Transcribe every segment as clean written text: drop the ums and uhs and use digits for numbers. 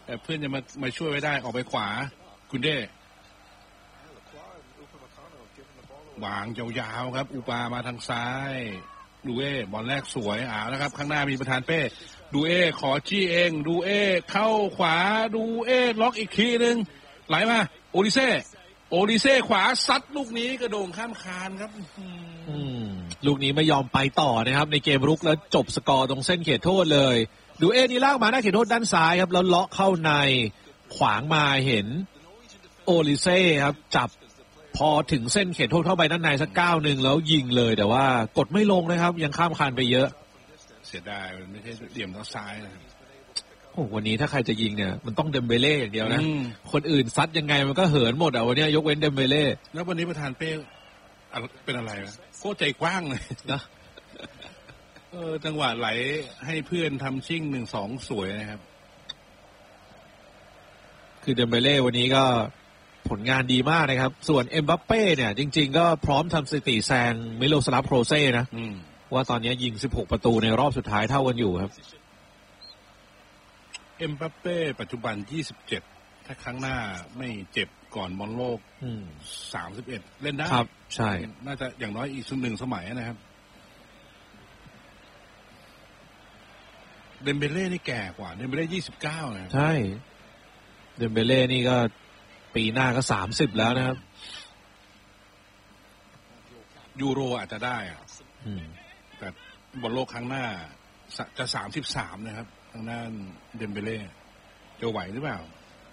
แต่เพื่อนจะมาช่วยไว้ได้ออกไปขวากุนเด้วางยาวๆครับอุปามาทางซ้ายดูเอบอลแรกสวยแล้วครับข้างหน้ามีประธานเป้ดูเอขอจี้เองดูเอเข้าขวาดูเอล็อกอีกทีนึงไหลมาโอลิเซ่ขวาซัดลูกนี้กระโดงข้ามคานครับลูกนี้ไม่ยอมไปต่อนะครับในเกมรุกแล้วจบสกอร์ตรงเส้นเขตโทษเลยดูเอนี่ลากมาหน้าเขตโทษด้านซ้ายครับแล้วเลาะเข้าในขวางมาเห็นโอลิเซ่ครับจับพอถึงเส้นเขตโทษเข้าไปด้านในสักก้าวนึงแล้วยิงเลยแต่ว่ากดไม่ลงนะครับยังข้ามคานไปเยอะเสียดายมันไม่ใช่เหลี่ยมทางซ้ายนะครับโอ้วันนี้ถ้าใครจะยิงเนี่ยมันต้องเดมเบเล่อย่างเดียวนะคนอื่นซัดยังไงมันก็เหินหมดวันนี้ยกเว้นเดมเบเล่แล้ววันนี้ประธานเป้เป็นอะไรนะโคตรใจกว้างเลยนะจังหวะไหลให้เพื่อนทำชิ่ง1-2สวยนะครับคือเดมเบเล่วันนี้ก็ผลงานดีมากนะครับส่วนเอ็มบัปเป้เนี่ยจริงๆก็พร้อมทำสถิติแซงมิโลสลาฟโครเซ่นะว่าตอนนี้ยิง16ประตูในรอบสุดท้ายเท่ากันอยู่ครับเอ็มบัปเป้ปัจจุบัน27ถ้าครั้งหน้าไม่เจ็บก่อนบอลโลก31เล่นได้ครับใช่น่าจะอย่างน้อยอีก1สมัยนะครับเดมเบเล่นี่แก่กว่าเดมเบเล่29นะใช่เดมเบเล่นี่ก็ปีหน้าก็30แล้วนะครับยูโรอาจจะได้แต่บอลโลกครั้งหน้าจะ33นะครับทางด้านเดมเบเล่จะไหวหรือเปล่า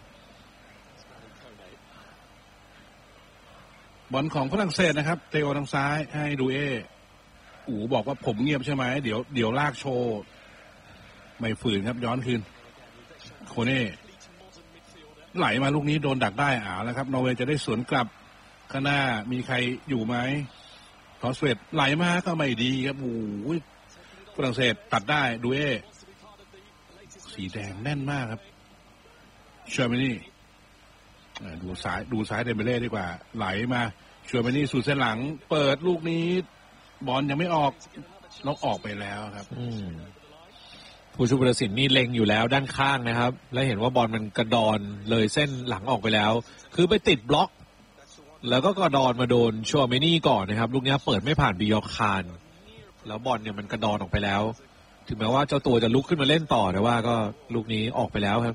บอลของฝรั่งเศสนะครับเตโอทางซ้ายให้ดูเอบอกว่าผมเงียบใช่ไหมเดี๋ยวลากโชว์ไม่ฝืนครับย้อนคืนโคเน่ไหลมาลูกนี้โดนดักได้แล้วครับนอร์เวย์จะได้สวนกลับข้างหน้ามีใครอยู่ไหมทอสเวตไหลมาก็ไม่ดีครับฝรั่งเศสตัดได้ดูเอสีแดงแน่นมากครับเชอร์มานี่ดูซ้ายเดมเบเล่ดีกว่าไหลมาเชอร์มานี่สู่เส้นหลังเปิดลูกนี้บอลยังไม่ออกล็อกออกไปแล้วครับผู้ช่วยผู้ตัดสินนี่เล็งอยู่แล้วด้านข้างนะครับและเห็นว่าบอลมันกระดอนเลยเส้นหลังออกไปแล้วคือไปติดบล็อกแล้วก็กระดอนมาโดนชัวเมนี่ก่อนนะครับลูกนี้เปิดไม่ผ่านบิยอคานแล้วบอลเนี่ยมันกระดอนออกไปแล้วถึงแม้ว่าเจ้าตัวจะลุกขึ้นมาเล่นต่อแต่ว่าก็ลูกนี้ออกไปแล้วครับ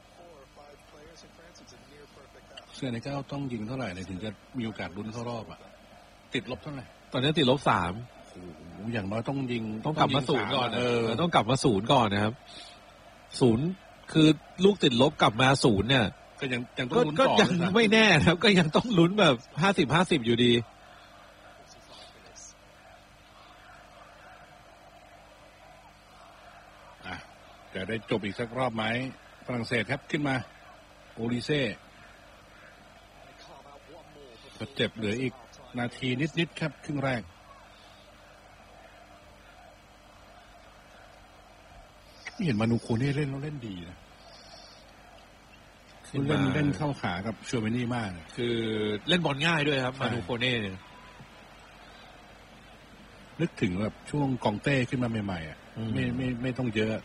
เซเนกัลต้องยิงเท่าไหร่ถึงจะมีโอกาสลุ้นเข้ารอบติดลบเท่าไหร่ตอนนี้ติดลบ3 อย่างน้อยต้องยิงต้องกลับมา0ก่อนต้องกลับมา0ก่อนนะครับ0คือลูกติดลบกลับมา0เนี่ยก็ยังต้องลุ้นต่อก็ยังไม่แน่ครับก็ยังต้องลุ้นแบบ50-50อยู่ดีจะได้จบอีกสักรอบไหมฝรั่งเศสครับขึ้นมาโอลิเซ่เจ็บเหลืออีกนาทีนิดๆครับครึ่งแรกเห็นมานูโคเน่เล่นแล้วเล่นดีนะเล่นเข้าขากับชัวเมนี่มากคือเล่นบอลง่ายด้วยครับมานูโคเน่เนี่ยนึกถึงแบบช่วงกองเต้ขึ้นมาใหม่ๆไม่ต้องเยอะ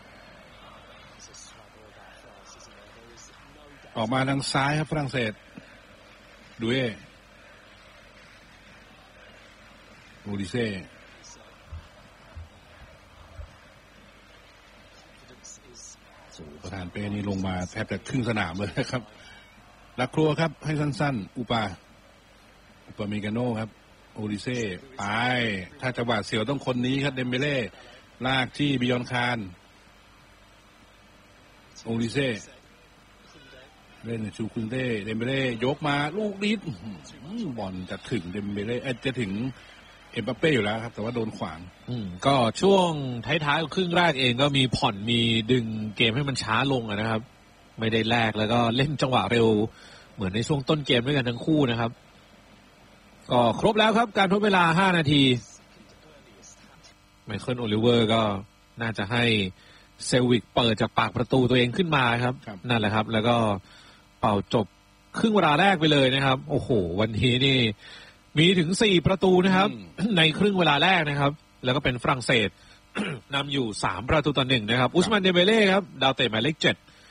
ออกมาทางซ้ายครับฝรั่งเศสดูเอโอลิเซ่ประธานเป้นี่ลงมาแทบจะครึ่งสนามเลยครับลักครัวครับให้สั้นๆอุปาเมกาโน่ครับโอลิเซ่ไปถ้าจะหวาดเสียวต้องคนนี้ครับเดมเบเล่ลากที่บิยอนคานโอลิเซ่เล่นชูคุนเต้เดมเบเล่ยกมาลูกนี้บอลจะถึงเดมเบเล่จะถึงเอ็มบัปเป้อยู่แล้วครับแต่ว่าโดนขวางก็ช่วงท้ายๆครึ่งแรกเองก็มีผ่อนมีดึงเกมให้มันช้าลงนะครับไม่ได้แลกแล้วก็เล่นจังหวะเร็วเหมือนในช่วงต้นเกมด้วยกันทั้งคู่นะครับก็ครบแล้วครับการทดเวลา5นาทีไมเคิลโอลิเวอร์ก็น่าจะให้เซลวิกเปิดจากปากประตูตัวเองขึ้นมาครับนั่นแหละครับแล้วก็เป่าจบครึ่งเวลาแรกไปเลยนะครับโอ้โหวันนี้นี่มีถึง4ประตูนะครับในครึ่งเวลาแรกนะครับแล้วก็เป็นฝรั่งเศส นำอยู่3-1นะครับอุสมานเดเบเล่ครับดาวเตะหมายเลข7